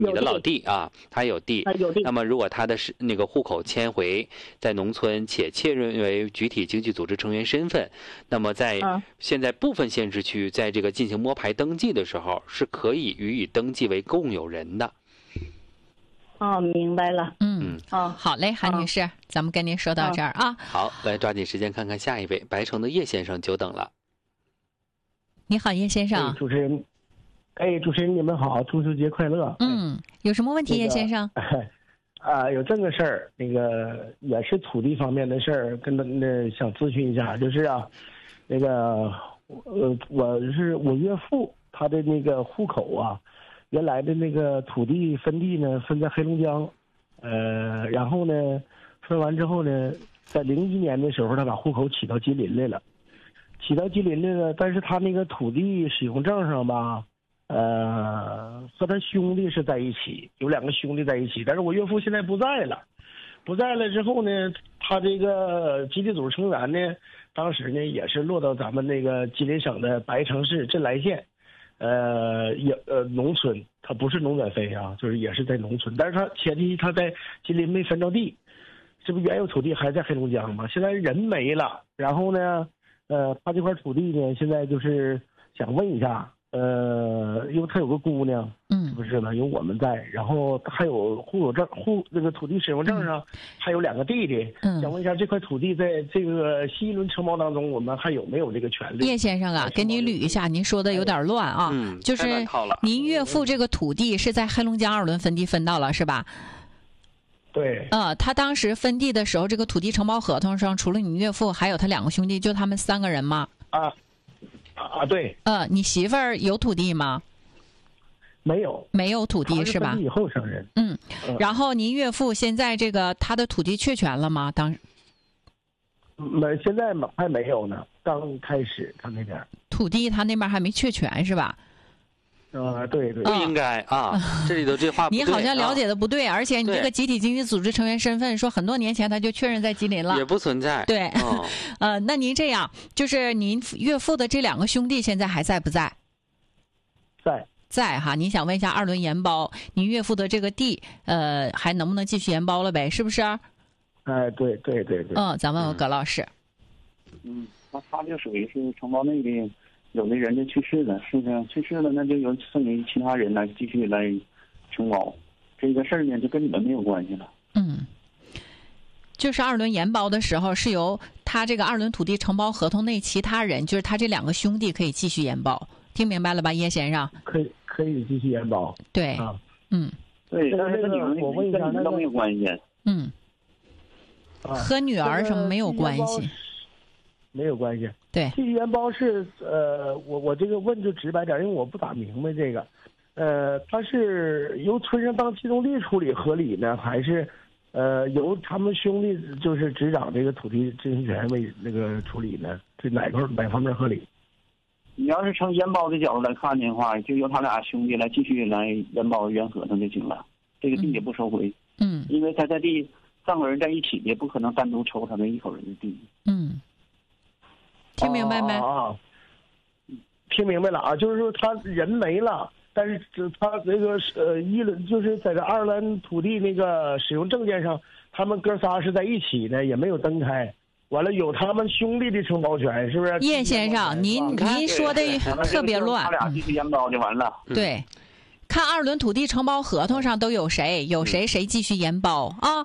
你的老弟啊，他有地，那么如果他的那个户口迁回在农村，且确认为集体经济组织成员身份，那么在现在部分县市区，在这个进行摸排登记的时候，是可以予以登记为共有人的。 哦，明白了。 好嘞，韩女士，咱们跟您说到这儿啊。 好，来抓紧时间看看下一位，白城的叶先生久等了。 你好，叶先生。 主持人，主持人你们好，中秋节快乐。 有什么问题，叶先生？ 有这个事儿，那个也是土地方面的事儿，想咨询一下，就是那个我岳父他的那个户口啊，原来的那个土地分地呢分在黑龙江，然后呢分完之后呢，在01年的时候他把户口起到吉林来了，但是他那个土地使用证上吧。和他兄弟是在一起，有2个兄弟在一起，但是我岳父现在不在了之后呢，他这个集体组织成员呢，当时呢也是落到咱们那个吉林省的白城市镇来县，农村，他不是农转非啊，就是也是在农村，但是他前提他在吉林没分着地，这不原有土地还在黑龙江吗？现在人没了，然后呢，他这块土地呢，现在就是想问一下。因为他有个姑娘，是不是呢？有我们在，然后还有那个土地使用证上还有2个弟弟，想问一下这块土地在这个新一轮承包当中，我们还有没有这个权利？ 叶先生啊，给你捋一下，您说的有点乱啊，就是您岳父这个土地是在黑龙江2轮分地分到了是吧？ 对。 他当时分地的时候，这个土地承包合同上除了你岳父，还有他2个兄弟，就他们3个人吗？ 对。 你媳妇儿有土地吗？没有土地是吧？ 以后生人。 然后您岳父现在这个他的土地确权了吗？ 现在还没有呢，刚开始他那边土地他那边还没确权是吧？ 对， 不应该啊，这里头这话不对。 你好像了解的不对，而且你这个集体经济组织成员身份，说很多年前他就确认在吉林了， 也不存在。 对，那您这样，就是您岳父的这2个兄弟现在还在不在？在哈，您想问一下2轮延包，您岳父的这个地，还能不能继续延包了呗？是不是？ 对。 咱问问葛老师。 他就属于是承包内的。有的人就去世了，是不是？去世了，那就由剩余其他人来继续来承包。这个事儿呢，就跟你们没有关系了。 就是2轮延包的时候，是由他这个2轮土地承包合同内其他人，就是他这2个兄弟可以继续延包，听明白了吧，叶先生？ 可以继续延包。 对。 对，但是跟你们我问一下， 都没有关系。 和女儿什么没有关系？ 没有关系。 对， 继续延包是我这个问就直白点，因为我不咋明白这个，他是由村上当集中地处理合理呢，还是由他们兄弟就是执掌这个土地执行权为那个处理呢？这哪方面合理？ 你要是从延包的角度来看的话，就由他俩兄弟来继续来延包原合同就行了，这个地也不收回。因为他在地3口人在一起，也不可能单独抽他们1口人的地。 听明白没？ 听明白了啊，就是说他人没了，但是他这个1轮就是在这2轮土地那个使用证件上，他们哥仨是在一起的，也没有分开。完了有他们兄弟的承包权，是不是？ 叶先生，您说的特别乱。 他俩继续延包就完了。 对，看2轮土地承包合同上都有谁，谁继续延包啊？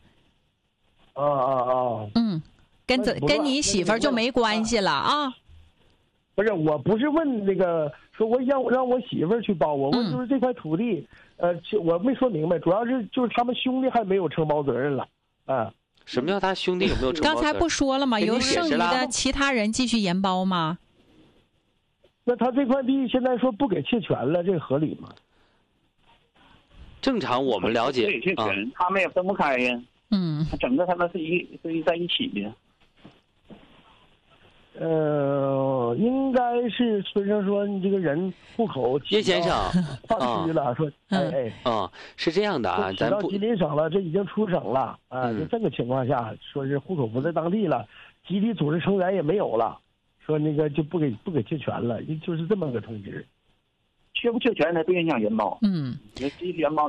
跟你媳妇儿就没关系了啊？ 不是，我不是问那个说我让我媳妇儿去包，我问就是这块土地，我没说明白，主要是就是他们兄弟还没有承包责任了， 什么叫他兄弟有没有承包责任？ 刚才不说了吗？由剩余的其他人继续延包吗？ 那他这块地现在说不给切权了，这合理吗？ 正常我们了解， 对，切权，他们也分不开呀。他整个他们是在一起的。 应该是村上说你这个人户口叶先生划区了，说是这样的啊，咱到吉林省了，这已经出省了啊，就这个情况下，说是户口不在当地了，集体组织成员也没有了，说那个就不给切权了，就是这么个通知。 缺不缺钱呢不影响原包。 嗯， 继续原包。